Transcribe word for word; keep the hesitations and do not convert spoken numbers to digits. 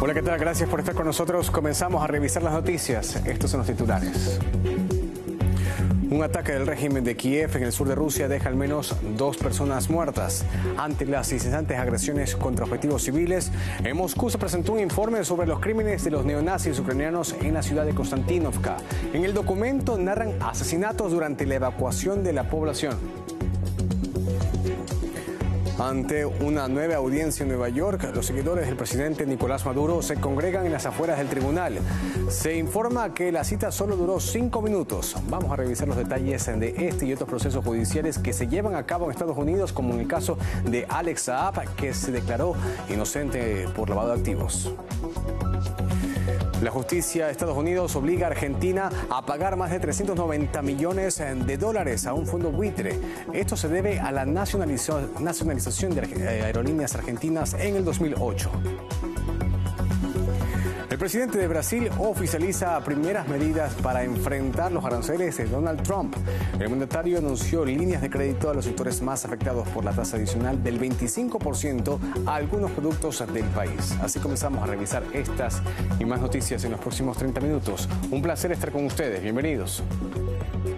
Hola, ¿qué tal? Gracias por estar con nosotros. Comenzamos a revisar las noticias. Estos son los titulares. Un ataque del régimen de Kiev en el sur de Rusia deja al menos dos personas muertas. Ante las incesantes agresiones contra objetivos civiles, en Moscú se presentó un informe sobre los crímenes de los neonazis ucranianos en la ciudad de Konstantinovka. En el documento narran asesinatos durante la evacuación de la población. Ante una nueva audiencia en Nueva York, los seguidores del presidente Nicolás Maduro se congregan en las afueras del tribunal. Se informa que la cita solo duró cinco minutos. Vamos a revisar los detalles de este y otros procesos judiciales que se llevan a cabo en Estados Unidos, como en el caso de Alex Saab, que se declaró inocente por lavado de activos. La justicia de Estados Unidos obliga a Argentina a pagar más de trescientos noventa millones de dólares a un fondo buitre. Esto se debe a la nacionalización de aerolíneas argentinas en el dos mil ocho. El presidente de Brasil oficializa primeras medidas para enfrentar los aranceles de Donald Trump. El mandatario anunció líneas de crédito a los sectores más afectados por la tasa adicional del veinticinco por ciento a algunos productos del país. Así comenzamos a revisar estas y más noticias en los próximos treinta minutos. Un placer estar con ustedes. Bienvenidos.